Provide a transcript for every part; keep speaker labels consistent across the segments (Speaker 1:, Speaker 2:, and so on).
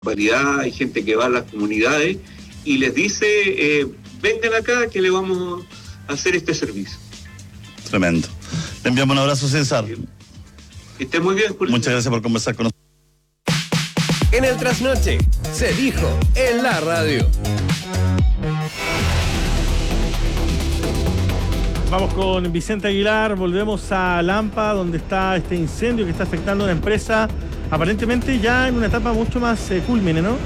Speaker 1: municipalidad, hay gente que va a las comunidades y les dice, vengan acá que le vamos a hacer este servicio.
Speaker 2: Tremendo. Le enviamos un abrazo, César.
Speaker 1: Que esté muy bien, Julio.
Speaker 2: Muchas gracias por conversar con nosotros.
Speaker 3: En el Trasnoche se dijo en la radio.
Speaker 4: Vamos con Vicente Aguilar, volvemos a Lampa, donde está este incendio que está afectando a una empresa, aparentemente ya en una etapa mucho más cúlmine, ¿no?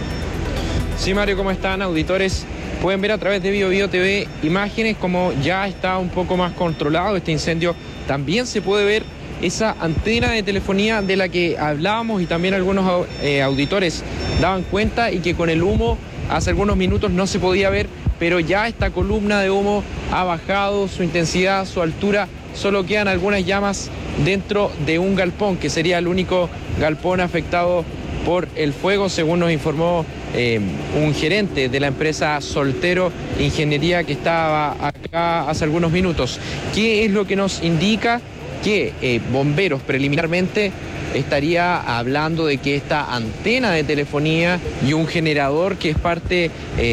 Speaker 5: Sí, Mario, ¿cómo están, auditores? Pueden ver a través de BioBio TV imágenes como ya está un poco más controlado este incendio. También se puede ver esa antena de telefonía de la que hablábamos y también algunos auditores daban cuenta y que con el humo hace algunos minutos no se podía ver, pero ya esta columna de humo ha bajado su intensidad, su altura. Solo quedan algunas llamas dentro de un galpón, que sería el único galpón afectado por el fuego, según nos informó un gerente de la empresa Soltero Ingeniería que estaba acá hace algunos minutos. ¿Qué es lo que nos indica? Que bomberos preliminarmente estaría hablando de que esta antena de telefonía y un generador que es parte,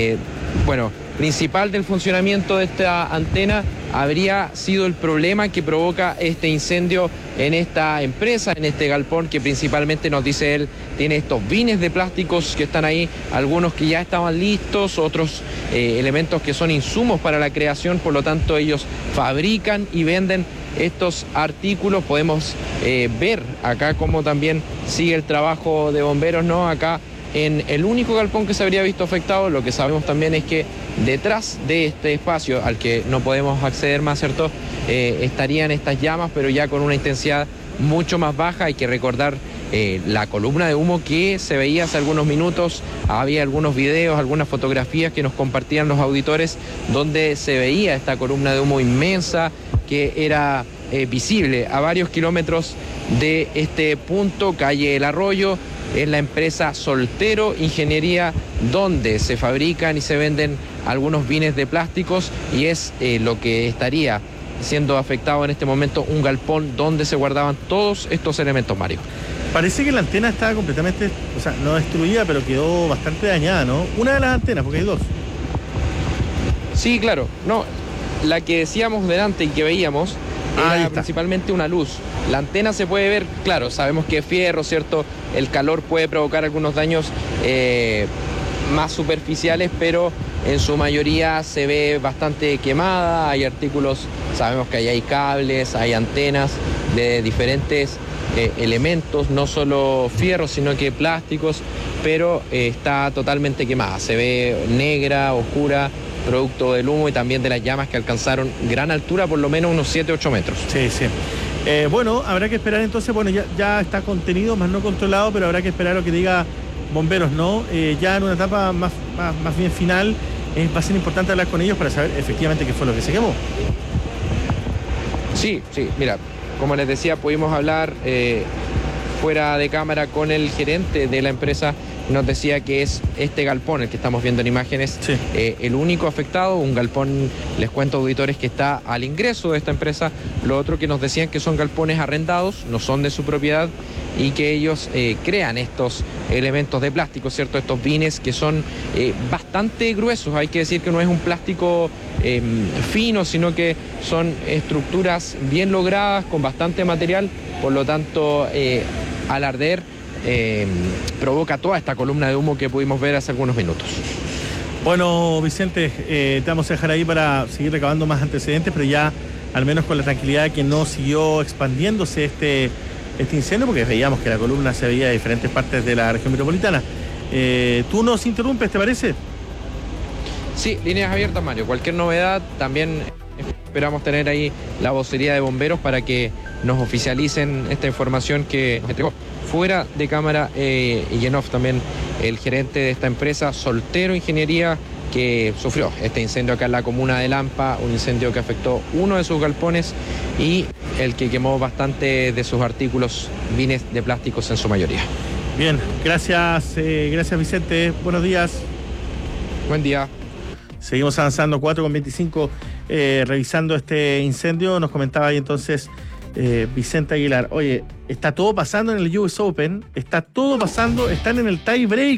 Speaker 5: principal del funcionamiento de esta antena habría sido el problema que provoca este incendio en esta empresa, en este galpón que principalmente, nos dice él, tiene estos bines de plásticos que están ahí, algunos que ya estaban listos, otros elementos que son insumos para la creación, por lo tanto ellos fabrican y venden estos artículos. Podemos ver acá cómo también sigue el trabajo de bomberos, ¿no? Acá en el único galpón que se habría visto afectado. Lo que sabemos también es que detrás de este espacio, al que no podemos acceder más, ¿cierto?, estarían estas llamas, pero ya con una intensidad mucho más baja. Hay que recordar la columna de humo que se veía hace algunos minutos. Había algunos videos, algunas fotografías que nos compartían los auditores donde se veía esta columna de humo inmensa que era visible a varios kilómetros de este punto, calle El Arroyo. Es la empresa Soltero Ingeniería donde se fabrican y se venden algunos bines de plásticos, y es lo que estaría siendo afectado en este momento, un galpón donde se guardaban todos estos elementos, Mario.
Speaker 4: Parece que la antena está completamente, no destruida, pero quedó bastante dañada, ¿no? Una de las antenas, porque hay dos.
Speaker 5: Sí, claro. No, la que decíamos delante y que veíamos era principalmente una luz. La antena se puede ver, claro, sabemos que es fierro, ¿cierto? El calor puede provocar algunos daños más superficiales, pero en su mayoría se ve bastante quemada. Hay artículos, sabemos que ahí hay cables, hay antenas de diferentes elementos, no solo fierro, sino que plásticos, pero está totalmente quemada. Se ve negra, oscura, producto del humo y también de las llamas que alcanzaron gran altura, por lo menos unos 7-8 metros.
Speaker 4: Sí. Habrá que esperar entonces, ya está contenido, más no controlado, pero habrá que esperar lo que diga bomberos, ¿no? Ya en una etapa más bien final, va a ser importante hablar con ellos para saber efectivamente qué fue lo que se quemó.
Speaker 5: Sí, mira, como les decía, pudimos hablar fuera de cámara con el gerente de la empresa. Nos decía que es este galpón, el que estamos viendo en imágenes, sí, el único afectado. Un galpón, les cuento, auditores, que está al ingreso de esta empresa. Lo otro que nos decían que son galpones arrendados, no son de su propiedad, y que ellos crean estos elementos de plástico, ¿cierto? Estos bines que son bastante gruesos. Hay que decir que no es un plástico fino, sino que son estructuras bien logradas, con bastante material. Por lo tanto, al arder, provoca toda esta columna de humo que pudimos ver hace algunos minutos.
Speaker 4: Bueno, Vicente, te vamos a dejar ahí para seguir recabando más antecedentes, pero ya al menos con la tranquilidad de que no siguió expandiéndose este incendio, porque veíamos que la columna se veía de diferentes partes de la región metropolitana. Tú nos interrumpes, ¿te parece?
Speaker 5: Sí, líneas abiertas, Mario. Cualquier novedad, también esperamos tener ahí la vocería de bomberos para que nos oficialicen esta información que nos entregó fuera de cámara y en off también el gerente de esta empresa Soltero Ingeniería, que sufrió este incendio acá en la comuna de Lampa, un incendio que afectó uno de sus galpones y el que quemó bastante de sus artículos, bines de plásticos en su mayoría.
Speaker 4: Bien, gracias Vicente, buenos días.
Speaker 5: Buen día.
Speaker 4: Seguimos avanzando, 4:25, revisando este incendio. Nos comentaba ahí entonces Vicente Aguilar. Oye, está todo pasando en el US Open, está todo pasando, están en el tie break